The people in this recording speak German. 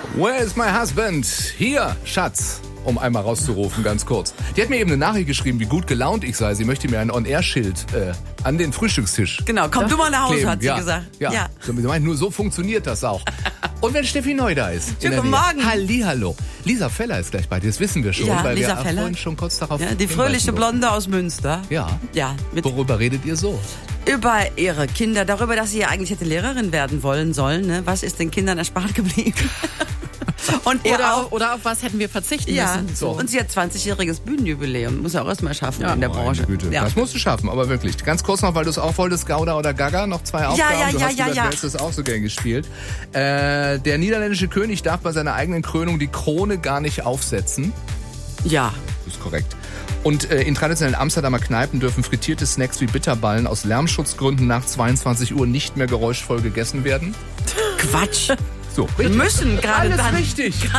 Where is my husband? Hier, Schatz. Um einmal rauszurufen, ganz kurz. Die hat mir eben eine Nachricht geschrieben, wie gut gelaunt ich sei. Sie möchte mir ein On-Air-Schild an den Frühstückstisch Genau, komm du mal nach Hause, kleben. hat sie gesagt. Ja. So, sie meint, nur so funktioniert das auch. Und wenn Steffi Neu da ist. Guten Morgen. Hallihallo. Lisa Feller ist gleich bei dir, das wissen wir schon. Ja, weil Lisa wir Feller. vorhin schon kurz darauf Ja, die fröhliche Blonde aus Münster. Ja. Ja. Worüber redet ihr so? Über ihre Kinder, darüber, dass sie ja eigentlich hätte Lehrerin werden sollen. Ne? Was ist den Kindern erspart geblieben? Und oder auf was hätten wir verzichten müssen? So. Und sie hat 20-jähriges Bühnenjubiläum. Muss ja auch erstmal schaffen in der Branche. Güte. Ja. Das musst du schaffen, aber wirklich. Ganz kurz noch, weil du es auch wolltest, Gouda oder Gaga, noch 2 Aufgaben. Du hast das auch so gern gespielt. Der niederländische König darf bei seiner eigenen Krönung die Krone gar nicht aufsetzen. Ja. Das ist korrekt. Und in traditionellen Amsterdamer Kneipen dürfen frittierte Snacks wie Bitterballen aus Lärmschutzgründen nach 22 Uhr nicht mehr geräuschvoll gegessen werden. Quatsch. So, Wir richtig. müssen gerade Alles dann. richtig.